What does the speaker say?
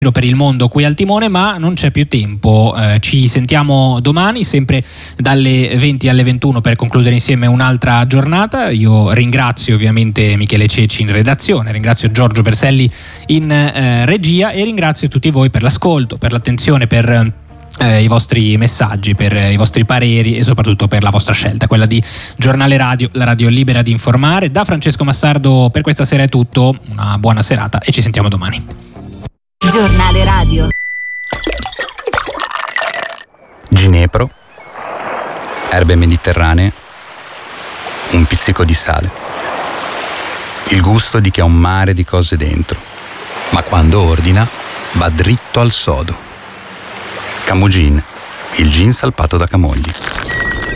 per il mondo qui al timone, ma non c'è più tempo. Ci sentiamo domani sempre dalle 20 alle 21 per concludere insieme un'altra giornata. Io ringrazio ovviamente Michele Cecci in redazione, ringrazio Giorgio Berselli in regia e ringrazio tutti voi per l'ascolto, per l'attenzione, per i vostri messaggi, per i vostri pareri e soprattutto per la vostra scelta, quella di Giornale Radio, la radio libera di informare. Da Francesco Massardo per questa sera è tutto, una buona serata e ci sentiamo domani. Giornale Radio. Ginepro, erbe mediterranee, un pizzico di sale. Il gusto di chi ha un mare di cose dentro, ma quando ordina va dritto al sodo. Camogin, il gin salpato da Camogli.